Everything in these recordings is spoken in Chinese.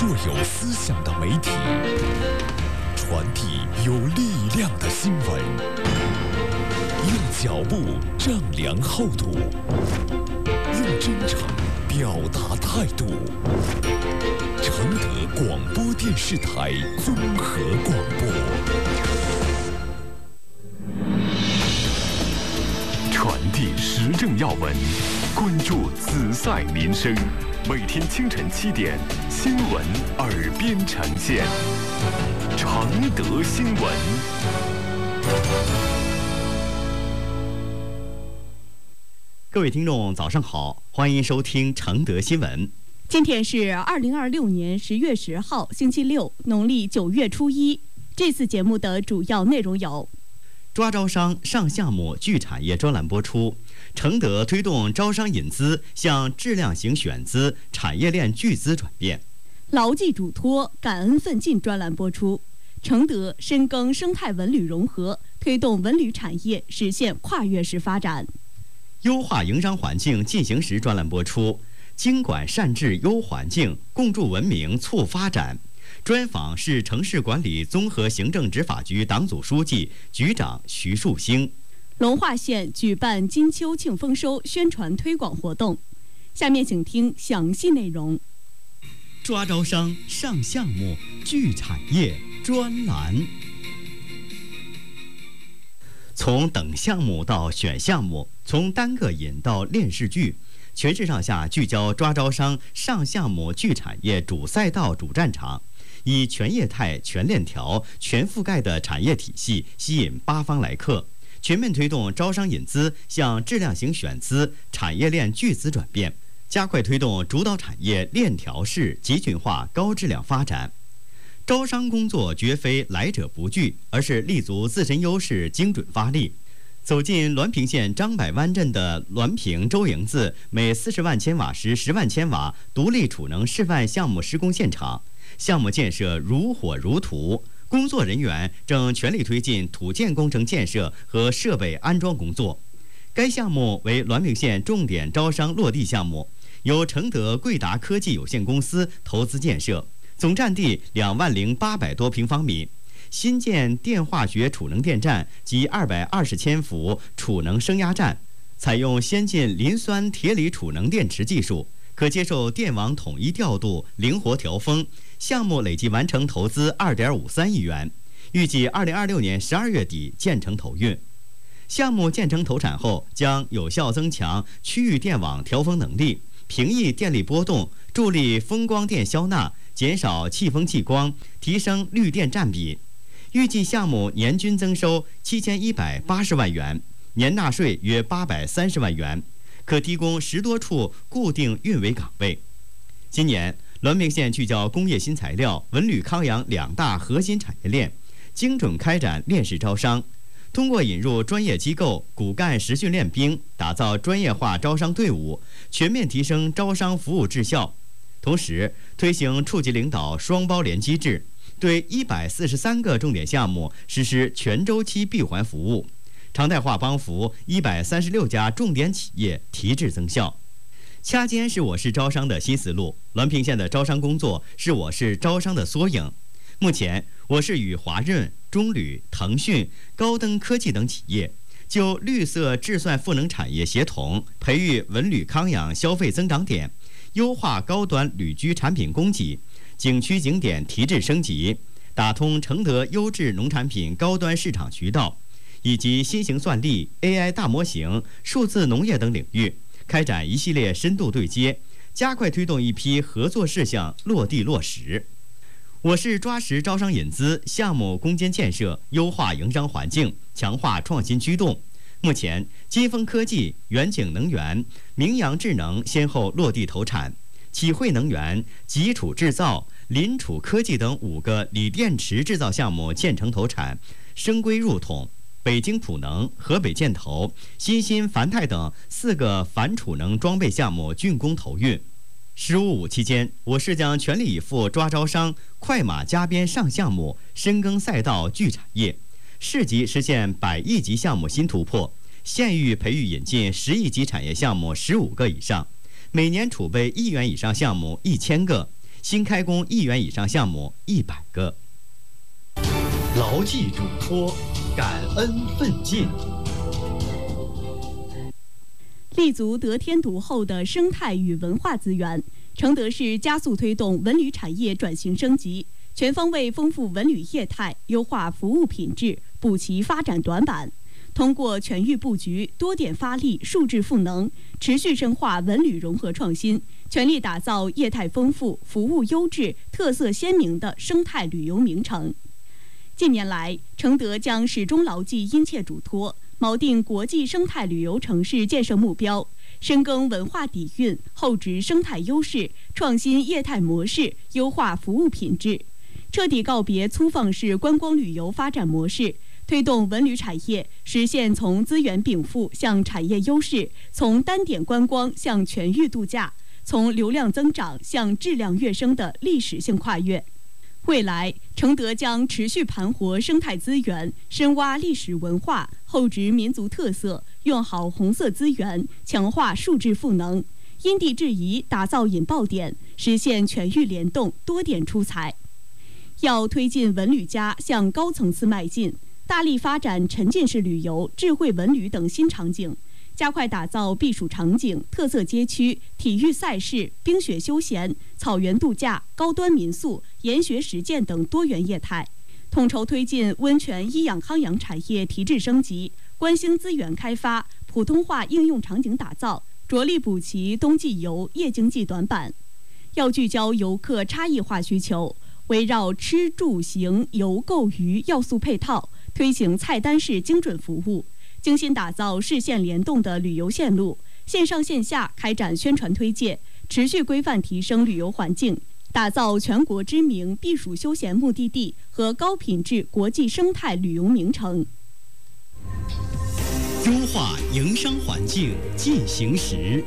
若有思想的媒体，传递有力量的新闻，用脚步丈量厚度，用真诚表达态度。承德广播电视台综合广播，传递时政要闻，关注紫塞民生。每天清晨7点，新闻耳边呈现。承德新闻。 各位听众，早上好，欢迎收听承德新闻。 今天是2026年10月10号，星期六，农历9月初1。这次节目的主要内容有： 抓招商上项目聚产业专栏播出，承德推动招商引资向质量型选资、产业链聚资转变； 牢记嘱托，感恩奋进专栏播出，承德深耕生态文旅融合，推动文旅产业实现跨越式发展； 优化营商环境进行时专栏播出，经管善治优环境，共筑文明促发展。专访是城市管理综合行政执法局党组书记、局长徐树兴。 龙化县举办金秋庆丰收宣传推广活动。下面请听详细内容。 抓招商上项目聚产业专栏。从等项目到选项目，从单个引到链式聚，全市上下聚焦抓招商上项目聚产业主赛道主战场，以全业态、全链条、全覆盖的产业体系吸引8方来客，全面推动招商引资向质量型选资、产业链聚资转变，加快推动主导产业链条式集群化高质量发展。招商工作绝非来者不拒，而是立足自身优势，精准发力。走进滦平县张柏湾镇的滦平周营子每40万千瓦时10万千瓦独立储能示范项目施工现场，项目建设如火如荼，工作人员正全力推进土建工程建设和设备安装工作。该项目为滦平县重点招商落地项目，由承德贵达科技有限公司投资建设，总占地20800多平方米。新建电化学储能电站及220千伏储能升压站，采用先进磷酸铁锂储能电池技术，可接受电网统一调度、灵活调峰。项目累计完成投资2.53亿元，预计2026年12月底建成投运。项目建成投产后，将有效增强区域电网调峰能力，平抑电力波动，助力风光电消纳，减少气风气光，提升绿电占比。预计项目年均增收7180万元，年纳税约830万元，可提供10多处固定运维岗位。今年，滦平县聚焦工业新材料、文旅康养2大核心产业链，精准开展链式招商，通过引入专业机构、骨干实训练兵，打造专业化招商队伍，全面提升招商服务质效。同时，推行处级领导双包联机制，对143个重点项目实施全周期闭环服务，常态化帮扶136家重点企业提质增效。掐尖是我市招商的新思路，滦平县的招商工作是我市招商的缩影。目前，我市与华润、中铝、腾讯、高登科技等企业就绿色智算赋能产业协同，培育文旅康养消费增长点，优化高端旅居产品供给，景区景点提质升级，打通承德优质农产品高端市场渠道，以及新型算力、AI 大模型、数字农业等领域，开展一系列深度对接，加快推动一批合作事项落地落实。我市抓实招商引资项目攻坚建设，优化营商环境，强化创新驱动。目前，金风科技、远景能源、明阳智能先后落地投产，启汇能源、吉储制造、林储科技等5个锂电池制造项目建成投产，升规入统。北京普能、河北建投、新兴繁泰等4个反储能装备项目竣工投运。15.5期间，我市将全力以赴抓招商、快马加鞭上项目，深耕赛道聚产业，市级实现100亿级项目新突破，县域培育引进10亿级产业项目15个以上，每年储备1亿元以上项目1000个， 新开工1元以上项目100个。 牢记嘱托，感恩奋进。 立足得天独厚的生态与文化资源，承德市加速推动文旅产业转型升级，全方位丰富文旅业态，优化服务品质，补齐发展短板。通过全域布局、多点发力、数质赋能，持续深化文旅融合创新，全力打造业态丰富、服务优质、特色鲜明的生态旅游名城。近年来，承德将始终牢记殷切嘱托，锚定国际生态旅游城市建设目标，深耕文化底蕴，厚植生态优势，创新业态模式，优化服务品质，彻底告别粗放式观光旅游发展模式，推动文旅产业实现从资源禀赋向产业优势，从单点观光向全域度假，从流量增长向质量跃升的历史性跨越。未来，承德将持续盘活生态资源，深挖历史文化，厚植民族特色，用好红色资源，强化数质赋能，因地制宜打造引爆点，实现全域联动，多点出彩。要推进文旅+向高层次迈进，大力发展沉浸式旅游、智慧文旅等新场景，加快打造避暑场景、特色街区、体育赛事、冰雪休闲、草原度假、高端民宿、研学实践等多元业态，统筹推进温泉医养康养产业提质升级，观星资源开发、普通话应用场景打造，着力补齐冬季游、夜经济短板。要聚焦游客差异化需求，围绕吃住行游购娱要素配套，推行菜单式精准服务，精心打造市县联动的旅游线路，线上线下开展宣传推介，持续规范提升旅游环境，打造全国知名避暑休闲目的地和高品质国际生态旅游名城。 优化营商环境进行时。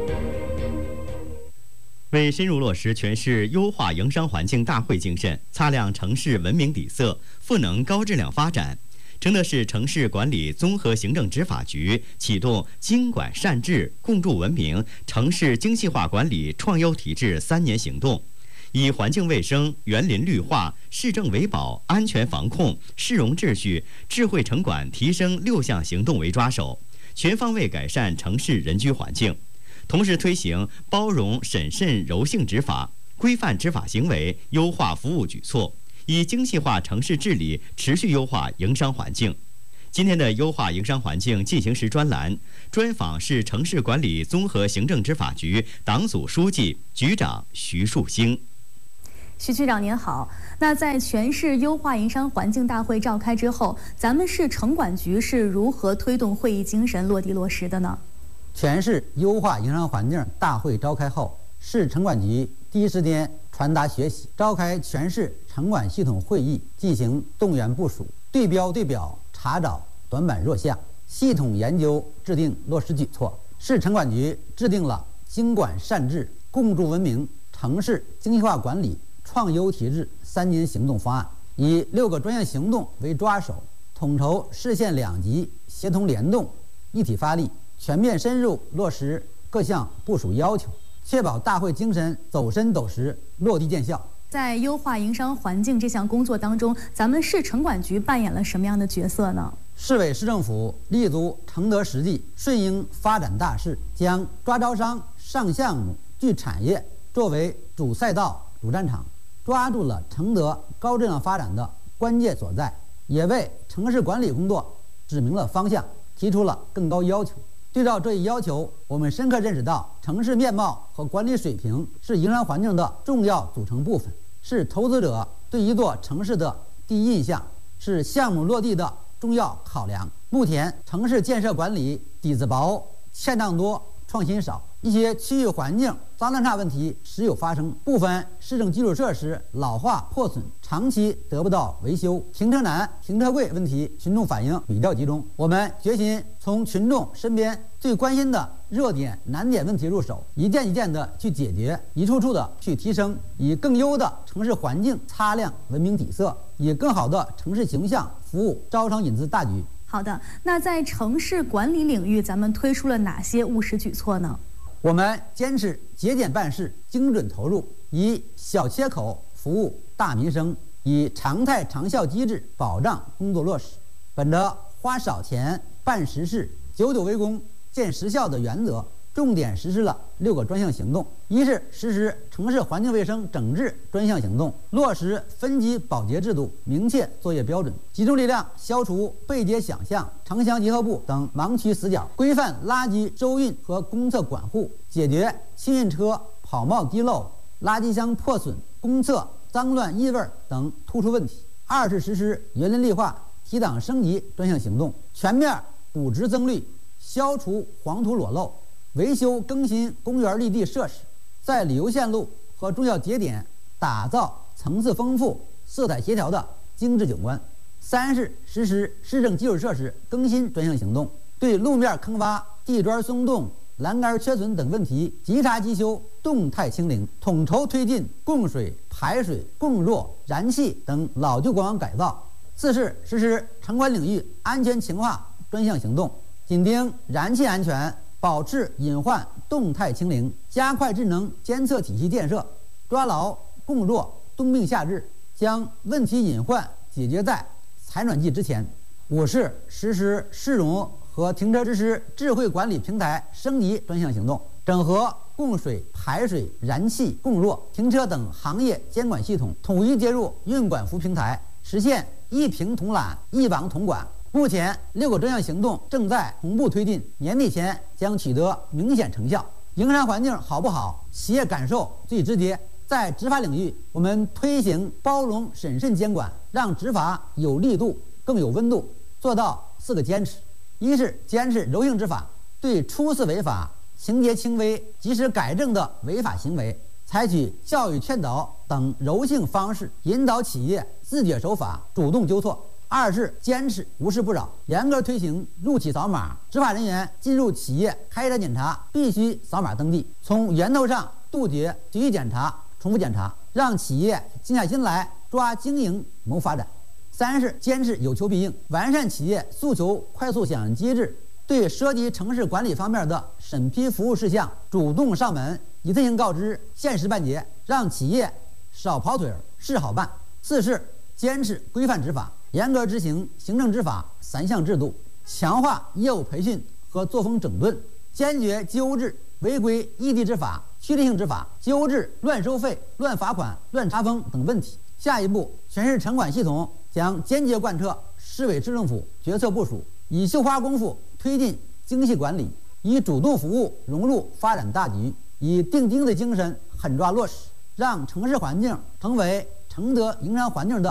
为深入落实全市优化营商环境大会精神，擦亮城市文明底色，赋能高质量发展，承德市城市管理综合行政执法局启动精管善治、共筑文明城市精细化管理创优提质3年行动，以环境卫生、园林绿化、市政维保、安全防控、市容秩序、智慧城管提升6项行动为抓手，全方位改善城市人居环境。同时推行包容、审慎、柔性执法，规范执法行为，优化服务举措，以精细化城市治理，持续优化营商环境。今天的优化营商环境进行时专栏，专访是城市管理综合行政执法局党组书记、局长徐树兴。 徐局长您好，那在全市优化营商环境大会召开之后，咱们市城管局是如何推动会议精神落地落实的呢？ 全市优化营商环境大会召开后，市城管局第一时间传达学习，召开全市城管系统会议，进行动员部署，对标对表，查找短板弱项，系统研究制定落实举措。市城管局制定了精管善治、共筑文明城市精细化管理创优提质3年行动方案，以6个专项行动为抓手，统筹市县2级协同联动，一体发力，全面深入落实各项部署要求，确保大会精神走深走实，落地见效。 在优化营商环境这项工作当中，咱们市城管局扮演了什么样的角色呢？ 市委市政府立足承德实际，顺应发展大势，将抓招商、上项目、聚产业作为主赛道、主战场，抓住了承德高质量发展的关键所在，也为城市管理工作指明了方向，提出了更高要求。对照这一要求，我们深刻认识到，城市面貌和管理水平是营商环境的重要组成部分，是投资者对一座城市的第一印象，是项目落地的重要考量。目前，城市建设管理底子薄、欠账多、创新少，一些区域环境脏乱差问题时有发生，部分市政基础设施老化破损，长期得不到维修，停车难、停车贵问题群众反映比较集中。我们决心从群众身边最关心的热点难点问题入手，一件一件的去解决，一处处的去提升，以更优的城市环境擦亮文明底色，以更好的城市形象服务招商引资大局。 好的，那在城市管理领域，咱们推出了哪些务实举措呢？ 我们坚持节俭办事、精准投入，以小切口服务大民生，以常态长效机制保障工作落实。本着花少钱办实事、久久为功、见实效的原则，重点实施了6个专项行动。一是实施城市环境卫生整治专项行动，落实分级保洁制度，明确作业标准，集中力量消除背街小巷、城乡结合部等盲区死角，规范垃圾收运和公厕管护，解决清运车跑冒滴漏、垃圾箱破损、公厕脏乱异味等突出问题。二是实施园林绿化、提档升级专项行动，全面补植增绿，消除黄土裸露，维修更新公园绿地设施，在旅游线路和重要节点打造层次丰富、色彩协调的精致景观。三是实施市政基础设施更新专项行动，对路面坑洼、地砖松动、栏杆缺损等问题即查即修，动态清零，统筹推进供水、排水、供弱、燃气等老旧管网改造。四是实施城管领域安全强化专项行动，紧盯燃气安全，保持隐患动态清零，加快智能监测体系建设，抓牢供弱冬病夏治，将问题隐患解决在采暖季之前。五是实施市容和停车实施智慧管理平台升级专项行动，整合供水、排水、燃气、供弱、停车等行业监管系统，统一接入运管服平台，实现一平统揽、一网统管。目前6个专项行动正在同步推进，年底前将取得明显成效。营商环境好不好，企业感受最直接。在执法领域，我们推行包容审慎监管，让执法有力度、更有温度，做到4个坚持。一是坚持柔性执法，对初次违法、情节轻微、及时改正的违法行为，采取教育劝导等柔性方式，引导企业自觉守法、主动纠错。二是坚持无事不扰，严格推行入企扫码，执法人员进入企业开展检查必须扫码登记，从源头上杜绝随意检查、重复检查，让企业静下心来抓经营谋发展。三是坚持有求必应，完善企业诉求快速响应机制，对涉及城市管理方面的审批服务事项主动上门，一次性告知，限时办结，让企业少跑腿，事好办。四是坚持规范执法，严格执行行政执法3项制度，强化业务培训和作风整顿，坚决纠治违规异地执法、区域性执法，纠治乱收费、乱罚款、乱查封等问题。下一步，全市城管系统将坚决贯彻市委市政府决策部署，以绣花功夫推进精细管理，以主动服务融入发展大局，以钉钉的精神狠抓落实，让城市环境成为承德营商环境的